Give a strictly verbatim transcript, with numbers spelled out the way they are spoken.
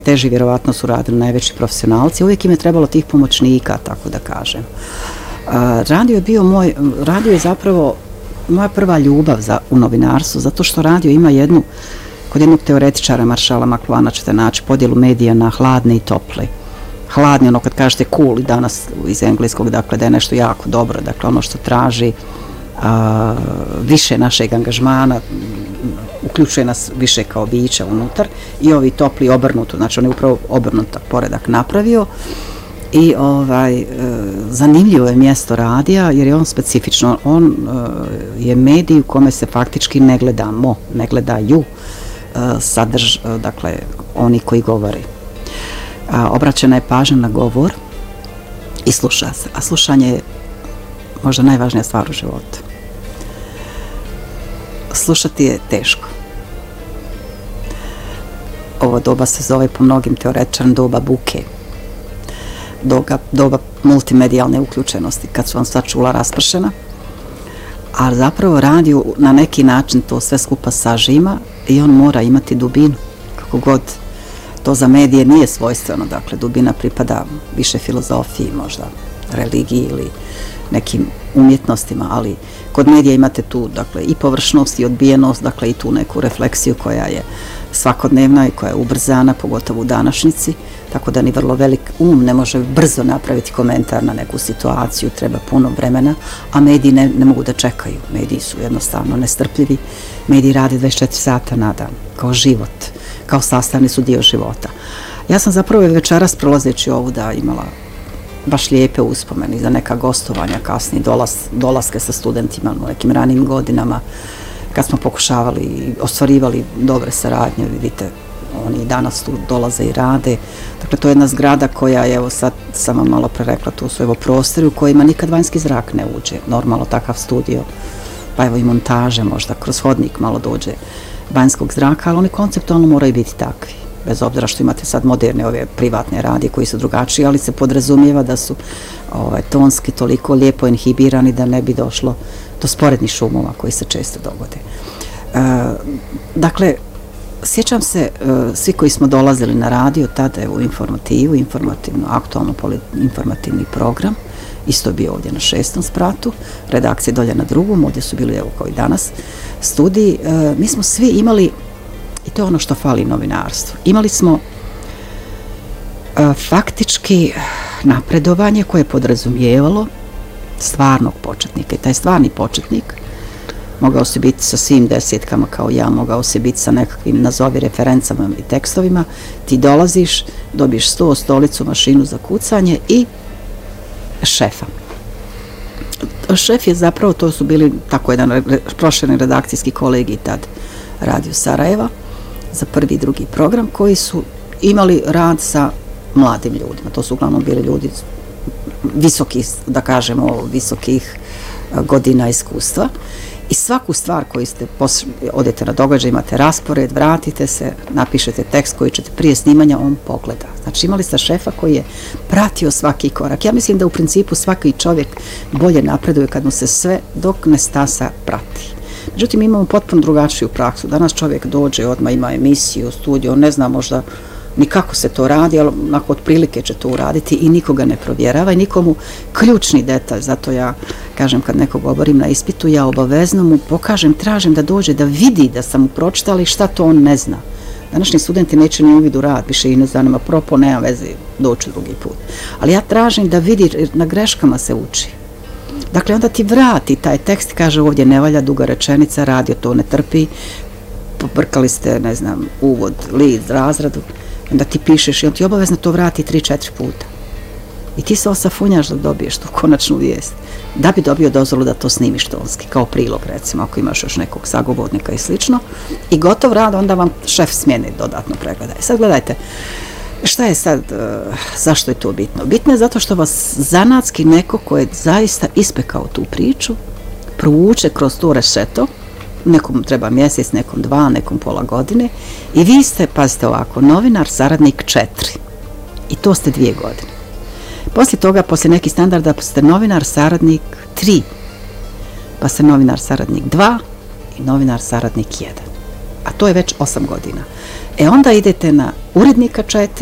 teži vjerovatno su radili najveći profesionalci, uvijek im je trebalo tih pomoćnika, tako da kažem. Radio je bio moj, radio je zapravo moja prva ljubav za, u novinarstvu, zato što radio ima jednu, kod jednog teoretičara Maršala McLuhana ćete naći podjelu medija na hladne i tople. Hladni, ono kad kažete cool i danas iz engleskog, dakle da je nešto jako dobro, dakle ono što traži a, više našeg angažmana, uključuje nas više kao bića unutar, i ovi topli obrnuto, znači on je upravo obrnuto poredak napravio. I ovaj, e, zanimljivo je mjesto radija jer je on specifično, on e, je medij u kome se faktički ne gledamo, ne gledaju e, sadrž, e, dakle oni koji govore. A, obraćena je pažnja na govor i sluša se, a slušanje je možda najvažnija stvar u životu. Slušati je teško. Ovo doba se zove po mnogim teoretičarima doba buke. Doga, doba multimedijalne uključenosti, kad su vam sva čula raspršena, a zapravo radio na neki način to sve skupa sažima i on mora imati dubinu, kako god to za medije nije svojstveno, dakle dubina pripada više filozofiji, možda religiji ili nekim umjetnostima, ali kod medija imate tu, dakle, i površnost i odbijenost, dakle i tu neku refleksiju koja je svakodnevna i koja je ubrzana, pogotovo u današnjici, tako da ni vrlo velik um ne može brzo napraviti komentar na neku situaciju, treba puno vremena, a mediji ne, ne mogu da čekaju. Mediji su jednostavno nestrpljivi, mediji rade dvadeset četiri sata na dan, kao život, kao sastavni su dio života. Ja sam zapravo večeras prolazeći ovu da imala baš lijepe uspomene za neka gostovanja, kasni dolaz, dolaske sa studentima u nekim ranim godinama, kad smo pokušavali i ostvarivali dobre saradnje, vidite, oni danas tu dolaze i rade. Dakle, to je jedna zgrada koja je, evo sad sam vam malo prerekla, tu su evo prostori u kojima nikad vanjski zrak ne uđe, normalno takav studio, pa evo i montaže, možda kroz hodnik malo dođe vanjskog zraka, ali oni konceptualno moraju biti takvi. Bez obzira što imate sad moderne ove privatne radije koji su drugačiji, ali se podrazumijeva da su ovaj, tonski toliko lijepo inhibirani da ne bi došlo do sporednih šumova koji se često dogode. E, dakle, sjećam se, e, svi koji smo dolazili na radio, tada je u informativu, informativno, aktualno informativni program, isto je bio ovdje na šestom spratu, redakcije dolje na drugom, ovdje su bili, evo kao i danas, studiji. E, mi smo svi imali, i to je ono što fali novinarstvu, imali smo e, faktički napredovanje koje je podrazumijevalo stvarnog početnika. I taj stvarni početnik mogao se biti sa svim desetkama kao ja, mogao se biti sa nekakvim nazovi referencama i tekstovima. Ti dolaziš, dobiješ sto, stolicu, mašinu za kucanje i šefa. Šef je zapravo, to su bili tako jedan prošireni redakcijski kolegi tad Radio Sarajeva za prvi i drugi program, koji su imali rad sa mladim ljudima. To su uglavnom bili ljudi visokih, da kažemo, visokih godina iskustva. I svaku stvar koju ste, odete na događaj, imate raspored, vratite se, napišete tekst koji ćete prije snimanja, on pogleda. Znači imali ste šefa koji je pratio svaki korak. Ja mislim da u principu svaki čovjek bolje napreduje kad mu se sve dok ne stasa prati. Međutim, imamo potpuno drugačiju praksu. Danas čovjek dođe, odmah ima emisiju, studio, ne zna možda ni kako se to radi, ali onako otprilike će to uraditi i nikoga ne provjerava i nikomu ključni detalj. Zato ja kažem, kad nekog oborim na ispitu, ja obavezno mu pokažem, tražim da dođe, da vidi da sam mu pročitala i šta to on ne zna. Današnji studenti neće ni uvidu rad, više i ne zanima, propo, nema veze, doći drugi put. Ali ja tražim da vidi, jer na greškama se uči. Dakle, onda ti vrati taj tekst, kaže ovdje ne valja, duga rečenica, radio to ne trpi, pobrkali ste, ne znam, uvod, lid, razradu, onda ti pišeš i on ti obavezno to vrati tri četiri puta. I ti se osafunjaš dok dobiješ tu konačnu vijest, da bi dobio dozvolu da to snimiš tonski, kao prilog, recimo, ako imaš još nekog sagovornika i slično. I gotov rad, onda vam šef smjene dodatno pregleda. I sad gledajte, šta je sad, uh, zašto je to bitno? Bitno je zato što vas zanatski neko ko je zaista ispekao tu priču, provuče kroz to rešeto, nekom treba mjesec, nekom dva, nekom pola godine, i vi ste, pazite ovako, novinar, saradnik četiri. I to ste dvije godine. Poslije toga, poslije nekih standarda, ste novinar, saradnik tri, pa ste novinar, saradnik dva i novinar, saradnik jedan. A to je već osam godina. E onda idete na urednika četiri,